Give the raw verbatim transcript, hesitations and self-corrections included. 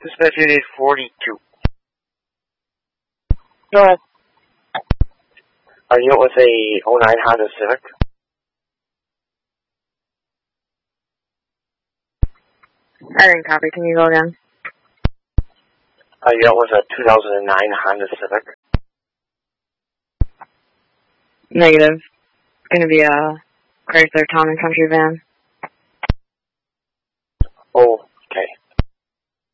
Dispatch unit forty-two. Go ahead. Our unit was a oh nine Honda Civic. I didn't copy. Can you go again? Our unit was a two thousand nine Honda Civic. Negative. It's going to be a Chrysler Town and Country van. Oh,